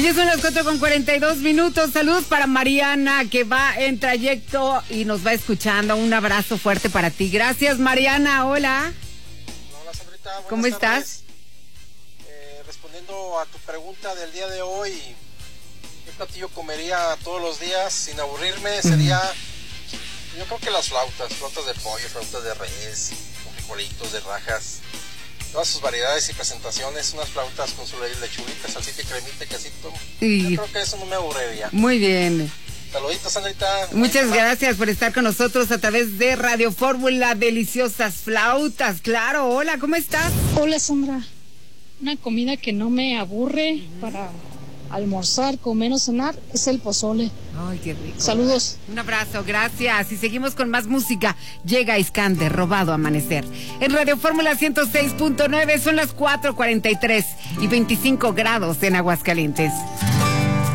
Ya son las 4:42. Saludos para Mariana, que va en trayecto y nos va escuchando. Un abrazo fuerte para ti. Gracias, Mariana. Hola. Hola, Sandrita. ¿Cómo estás? Respondiendo a tu pregunta del día de hoy, ¿qué platillo comería todos los días sin aburrirme? Sería, yo creo que las flautas de pollo, flautas de res, con frijolitos, de rajas. Todas sus variedades y presentaciones, unas flautas con su lechuguita, salsita y cremita, quesito. Yo creo que eso no me aburriría. Muy bien. Saluditos, Sandrita. Muchas gracias por estar con nosotros a través de Radio Fórmula. Deliciosas flautas, claro. Hola, ¿cómo estás? Hola, Sandra. Una comida que no me aburre para almorzar, comer o cenar es el pozole. Ay, qué rico. Saludos. Un abrazo, gracias. Y seguimos con más música. Llega Iskander, Robado Amanecer. En Radio Fórmula 106.9 son las 4:43 y 25 grados en Aguascalientes.